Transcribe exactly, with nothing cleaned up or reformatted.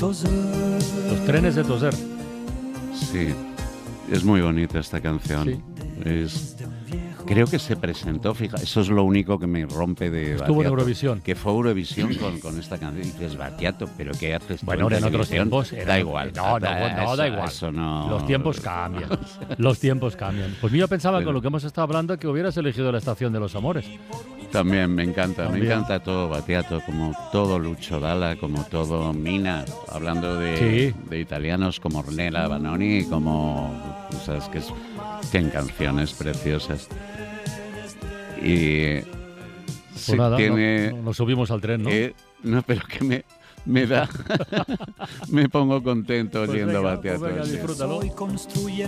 Los trenes de Toser. Sí, es muy bonita esta canción. Sí. Es, creo que se presentó, fija, eso es lo único que me rompe de Estuvo en Battiato, Eurovisión. que fue Eurovisión con, con esta canción. Y dices, Battiato, ¿pero qué haces tú Bueno, en ahora en otros televisión? tiempos era- Da igual. No, no, da, no, eso, da igual. Eso no... Los tiempos cambian. Los tiempos cambian. Pues yo pensaba Pero- con lo que hemos estado hablando que hubieras elegido La Estación de los Amores. También me encanta, También. me encanta todo Battiato, como todo Lucio Dalla, como todo Mina, hablando de, Sí. de italianos como Ornella Vanoni, como, sabes que es, tienen canciones preciosas. Y Pues sí, nada, tiene, no- no- nos subimos al tren, ¿no? eh, no, pero que me, me da, me pongo contento Pues oyendo venga, Battiato. pues venga, sí. disfrútalo.